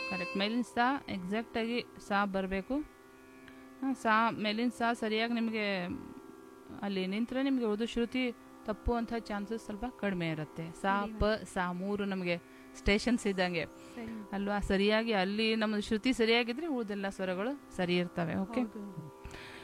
Correct. ಮೇಲಿನ ಸಾ ಎಕ್ಸಾಕ್ಟಾಗಿ ಸಾ ಬರಬೇಕು. ಸಾ ಮೇಲಿನ ಸಾ ಸರಿಯಾಗಿ ನಿಮಗೆ ಅಲ್ಲಿ ನಿಂತರೆ ನಿಮಗೆ ಉಳಿದು ಶ್ರುತಿ ತಪ್ಪುವಂಥ ಚಾನ್ಸಸ್ ಸ್ವಲ್ಪ ಕಡಿಮೆ ಇರುತ್ತೆ. ಸಾ ಪ ಸಾ 3 ನಮಗೆ ಸ್ಟೇಷನ್ಸ್ ಇದ್ದಂಗೆ ಅಲ್ವಾ. ಸರಿಯಾಗಿ ಅಲ್ಲಿ ನಮ್ಮ ಶ್ರುತಿ ಸರಿಯಾಗಿದ್ರೆ ಉಳಿದೆಲ್ಲ ಸ್ವರಗಳು ಸರಿ ಇರ್ತವೆ. ಓಕೆ.